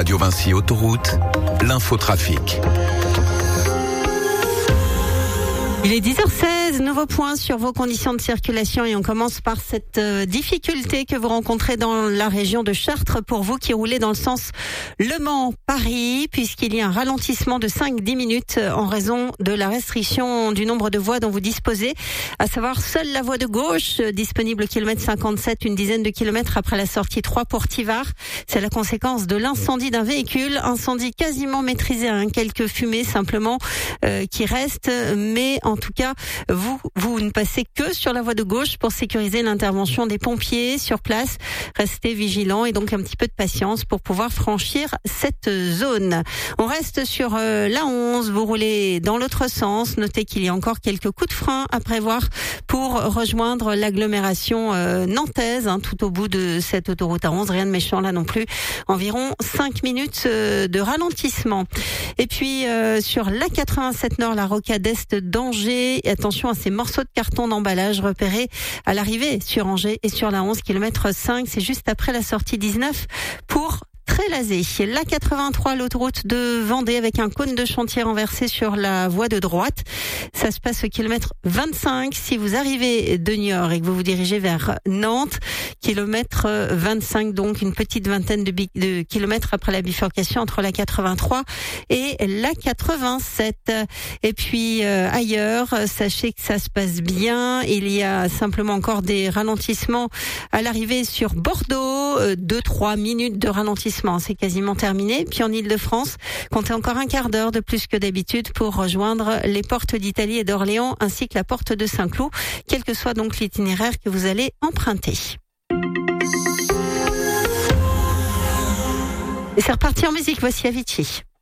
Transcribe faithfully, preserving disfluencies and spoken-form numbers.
Radio Vinci Autoroute, l'infotrafic. Il est dix heures seize, nouveau point sur vos conditions de circulation et on commence par cette euh, difficulté que vous rencontrez dans la région de Chartres pour vous qui roulez dans le sens Le Mans-Paris, puisqu'il y a un ralentissement de cinq à dix minutes en raison de la restriction du nombre de voies dont vous disposez, à savoir seule la voie de gauche disponible au kilomètre cinquante-sept, une dizaine de kilomètres après la sortie trois pour Tivard. C'est la conséquence de l'incendie d'un véhicule, incendie quasiment maîtrisé, hein, quelques fumées simplement euh, qui restent, mais en En tout cas, vous, vous ne passez que sur la voie de gauche pour sécuriser l'intervention des pompiers sur place. Restez vigilants et donc un petit peu de patience pour pouvoir franchir cette zone. On reste sur euh, la onze. Vous roulez dans l'autre sens. Notez qu'il y a encore quelques coups de frein à prévoir pour rejoindre l'agglomération euh, nantaise, hein, tout au bout de cette autoroute à onze. Rien de méchant là non plus. Environ cinq minutes euh, de ralentissement. Et puis euh, sur l'A quatre-vingt-sept Nord, la rocade est d'Angers. Et attention à ces morceaux de carton d'emballage repérés à l'arrivée sur Angers et sur la onze, kilomètre cinq. C'est juste après la sortie dix-neuf pour Trélazé. L'A quatre-vingt-trois, l'autoroute de Vendée avec un cône de chantier renversé sur la voie de droite. Ça se passe au kilomètre vingt-cinq. Si vous arrivez de Niort et que vous vous dirigez vers Nantes, kilomètre vingt-cinq, donc une petite vingtaine de, bi- de kilomètres après la bifurcation entre la quatre-vingt-trois et la quatre-vingt-sept. Et puis euh, ailleurs, sachez que ça se passe bien. Il y a simplement encore des ralentissements à l'arrivée sur Bordeaux, euh, deux trois minutes de ralentissement. C'est quasiment terminé. Puis en Ile-de-France, comptez encore un quart d'heure de plus que d'habitude pour rejoindre les portes d'Italie et d'Orléans ainsi que la porte de Saint-Cloud, quel que soit donc l'itinéraire que vous allez emprunter. Et c'est reparti en musique. Voici Avicii.